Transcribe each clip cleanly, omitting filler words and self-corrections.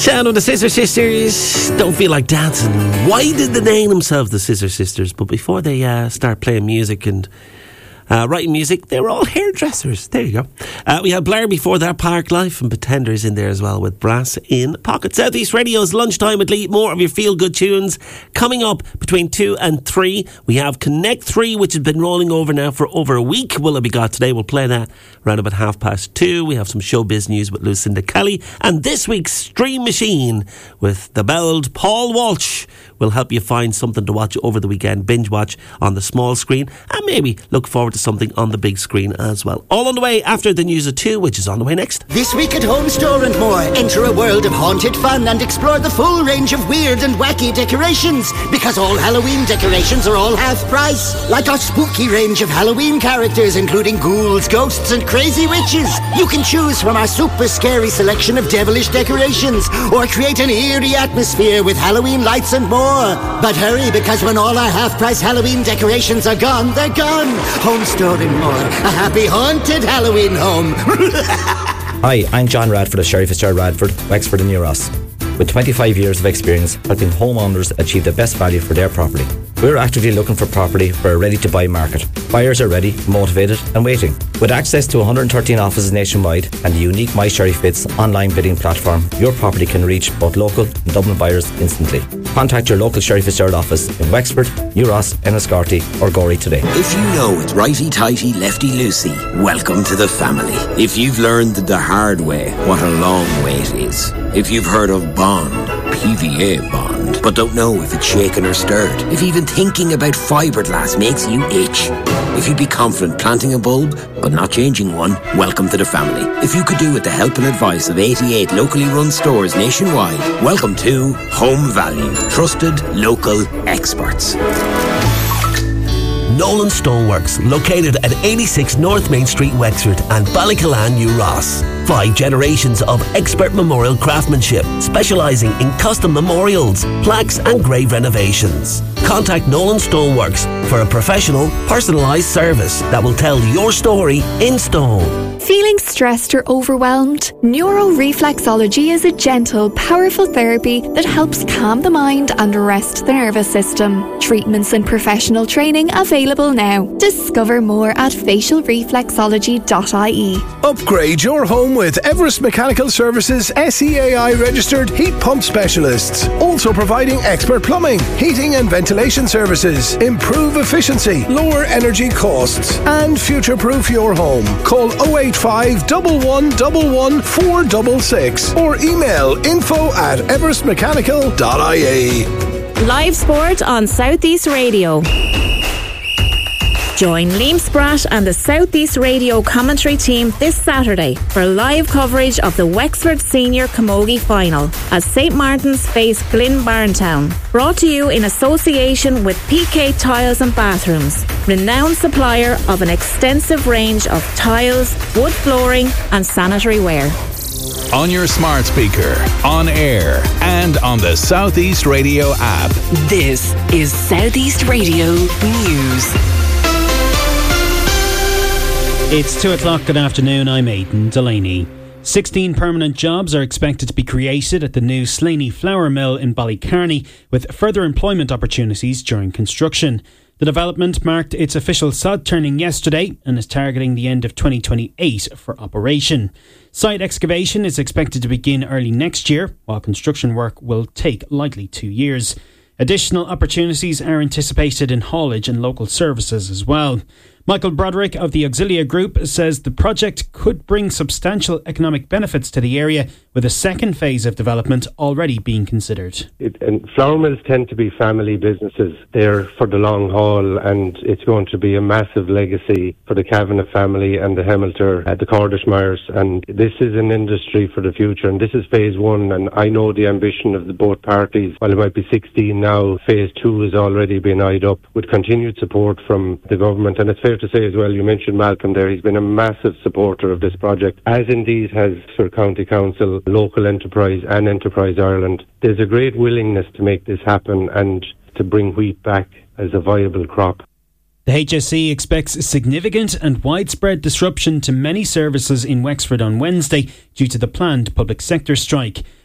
Sound of the Scissor Sisters. Don't feel like dancing. Why did they name themselves the Scissor Sisters? But before they start playing music and writing music, they were all hairdressers. There you go. We had Blair before that, Park Life, and Pretenders in there as well with Brass in Pocket. Southeast Radio's Lunchtime with Lee. More of your feel-good tunes. Coming up between 2 and 3, we have Connect 3, which has been rolling over now for over a week. Will it be got today? We'll play that around about 2:30. We have some showbiz news with Lucinda Kelly. And this week's Stream Machine with the belled Paul Walsh will help you find something to watch over the weekend. Binge watch on the small screen and maybe look forward to something on the big screen as well. All on the way after the news at 2, which is on the way next. This week at Home Store and More, enter a world of haunted fun and explore the full range of weird and wacky decorations, because all Halloween decorations are all half price. Like our spooky range of Halloween characters, including ghouls, ghosts and crazy witches. You can choose from our super scary selection of devilish decorations, or create an eerie atmosphere with Halloween lights and more. But hurry, because when all our half-price Halloween decorations are gone, they're gone. Home Store and More, a happy haunted Halloween home. Hi, I'm John Radford of Sherry Fitzgerald Radford, Wexford and New Ross. With 25 years of experience helping homeowners achieve the best value for their property. We're actively looking for property for a ready-to-buy market. Buyers are ready, motivated and waiting. With access to 113 offices nationwide and the unique My Sherry Fits online bidding platform, your property can reach both local and Dublin buyers instantly. Contact your local Sherry Fitzgerald office in Wexford, New Ross, Enniscorthy or Gorey today. If you know it's righty-tighty, lefty-loosey, welcome to the family. If you've learned the hard way what a long way it is. If you've heard of Bond, PVA Bond, but don't know if it's shaken or stirred. If even thinking about fiberglass makes you itch. If you'd be confident planting a bulb, but not changing one, welcome to the family. If you could do with the help and advice of 88 locally run stores nationwide, welcome to Home Value. Trusted local experts. Nolan Stoneworks, located at 86 North Main Street, Wexford and Ballycallan, New Ross. 5 generations of expert memorial craftsmanship, specialising in custom memorials, plaques and grave renovations. Contact Nolan Stoneworks for a professional, personalised service that will tell your story in stone. Feeling stressed or overwhelmed? Neuroreflexology is a gentle, powerful therapy that helps calm the mind and rest the nervous system. Treatments and professional training available now. Discover more at facialreflexology.ie. Upgrade your home with Everest Mechanical Services SEAI registered heat pump specialists. Also providing expert plumbing, heating and ventilation services. Improve efficiency, lower energy costs and future-proof your home. Call 085 1111 466 or email info@everestmechanical.ie. Live sport on Southeast Radio. Join Liam Spratt and the Southeast Radio commentary team this Saturday for live coverage of the Wexford Senior Camogie Final as St Martin's face Glyn Barntown. Brought to you in association with PK Tiles and Bathrooms, renowned supplier of an extensive range of tiles, wood flooring and sanitary ware. On your smart speaker, on air and on the Southeast Radio app. This is Southeast Radio News. It's 2 o'clock. Good afternoon. I'm Aidan Delaney. 16 permanent jobs are expected to be created at the new Slaney Flour Mill in Ballycarney, with further employment opportunities during construction. The development marked its official sod turning yesterday and is targeting the end of 2028 for operation. Site excavation is expected to begin early next year, while construction work will take likely 2 years. Additional opportunities are anticipated in haulage and local services as well. Michael Broderick of the Auxilia Group says the project could bring substantial economic benefits to the area, with a second phase of development already being considered. And flour mills tend to be family businesses. They're for the long haul, and it's going to be a massive legacy for the Kavanagh family and the Hemilter, the Cordishmeyers, and this is an industry for the future, and this is phase 1, and I know the ambition of the both parties. While it might be 16 now, phase 2 has already been eyed up with continued support from the government, and it's fair to say as well, you mentioned Malcolm there, he's been a massive supporter of this project, as indeed has Sir County Council, Local Enterprise and Enterprise Ireland. There's a great willingness to make this happen and to bring wheat back as a viable crop. The HSE expects significant and widespread disruption to many services in Wexford on Wednesday due to the planned public sector strike.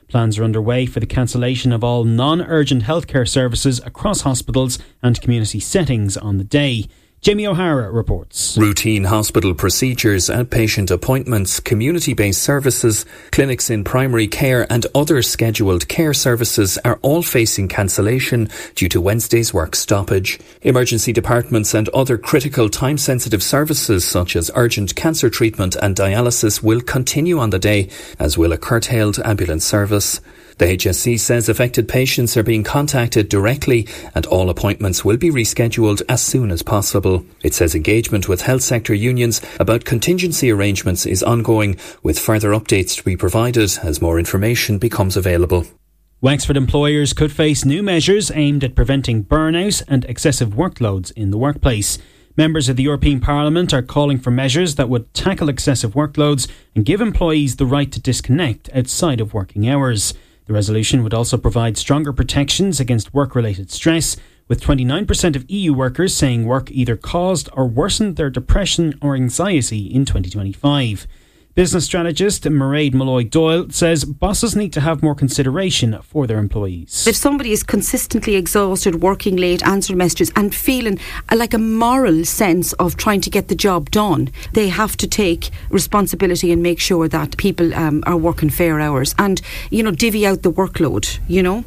Plans are underway for the cancellation of all non-urgent healthcare services across hospitals and community settings on the day. Jamie O'Hara reports. Routine hospital procedures, outpatient appointments, community-based services, clinics in primary care and other scheduled care services are all facing cancellation due to Wednesday's work stoppage. Emergency departments and other critical time-sensitive services such as urgent cancer treatment and dialysis will continue on the day, as will a curtailed ambulance service. The HSC says affected patients are being contacted directly and all appointments will be rescheduled as soon as possible. It says engagement with health sector unions about contingency arrangements is ongoing, with further updates to be provided as more information becomes available. Wexford employers could face new measures aimed at preventing burnout and excessive workloads in the workplace. Members of the European Parliament are calling for measures that would tackle excessive workloads and give employees the right to disconnect outside of working hours. The resolution would also provide stronger protections against work-related stress, with 29% of EU workers saying work either caused or worsened their depression or anxiety in 2025. Business strategist Mairead Molloy-Doyle says bosses need to have more consideration for their employees. If somebody is consistently exhausted, working late, answering messages and feeling like a moral sense of trying to get the job done, they have to take responsibility and make sure that people are working fair hours and, divvy out the workload,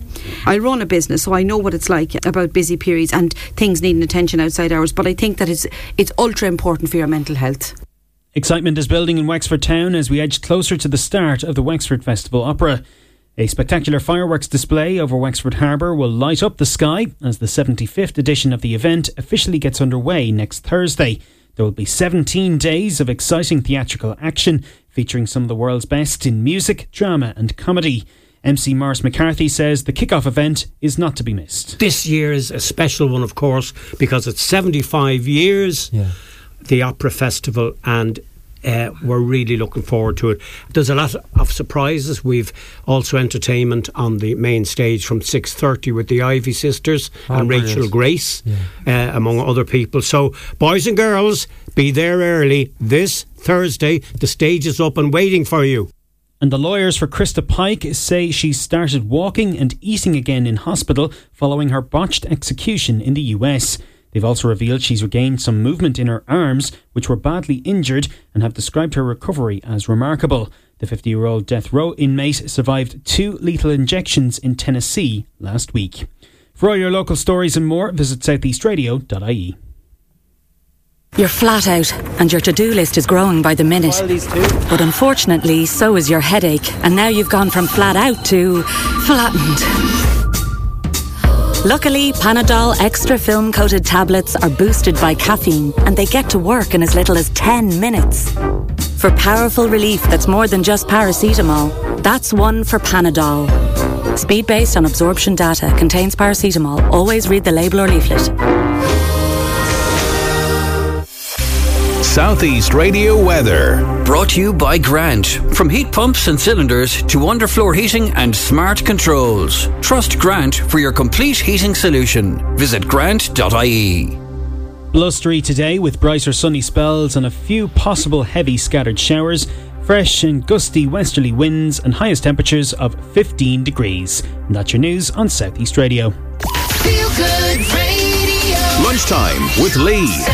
I run a business, so I know what it's like about busy periods and things needing attention outside hours, but I think that it's ultra important for your mental health. Excitement is building in Wexford town as we edge closer to the start of the Wexford Festival Opera. A spectacular fireworks display over Wexford Harbour will light up the sky as the 75th edition of the event officially gets underway next Thursday. There will be 17 days of exciting theatrical action featuring some of the world's best in music, drama and comedy. MC Maurice McCarthy says the kick-off event is not to be missed. This year is a special one, of course, because it's 75 years. The Opera Festival, and we're really looking forward to it. There's a lot of surprises. We've also entertainment on the main stage from 6:30 with the Ivy Sisters and Rachel Grace, among other people. So boys and girls, be there early this Thursday. The stage is up and waiting for you. And the lawyers for Krista Pike say she started walking and eating again in hospital following her botched execution in the US. They've also revealed she's regained some movement in her arms, which were badly injured, and have described her recovery as remarkable. The 50-year-old death row inmate survived 2 lethal injections in Tennessee last week. For all your local stories and more, visit southeastradio.ie. You're flat out and your to-do list is growing by the minute. But unfortunately, so is your headache. And now you've gone from flat out to flattened. Luckily, Panadol Extra Film Coated tablets are boosted by caffeine and they get to work in as little as 10 minutes. For powerful relief that's more than just paracetamol, that's one for Panadol. Speed based on absorption data, contains paracetamol. Always read the label or leaflet. Southeast Radio weather. Brought to you by Grant. From heat pumps and cylinders to underfloor heating and smart controls. Trust Grant for your complete heating solution. Visit grant.ie. Blustery today with brighter sunny spells and a few possible heavy scattered showers. Fresh and gusty westerly winds and highest temperatures of 15 degrees. And that's your news on Southeast Radio. Lunchtime with Lee.